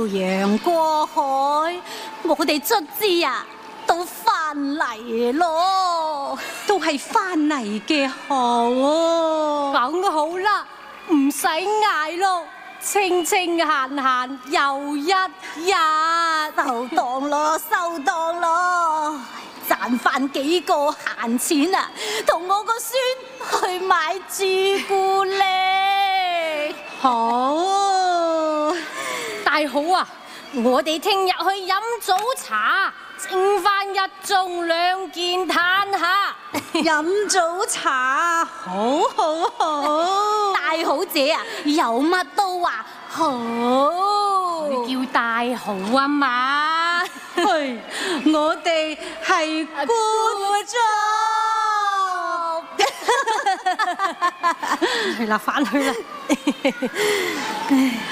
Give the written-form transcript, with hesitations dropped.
洋過海，我哋卒之啊都翻嚟咯， 都係翻嚟嘅好。 梗好啦，唔使嗌咯，清清閒閒又一日，收檔咯，收檔咯，賺翻幾個閒錢啊，同我個孫去買朱古力。 好， 大好啊！我哋聽日去飲早茶，整翻一盅2件嘆下。 飲早茶，好好好。 大好姐啊，有乜都話好，叫大好啊嘛。 係，我哋係 good job。 去啦，返去啦。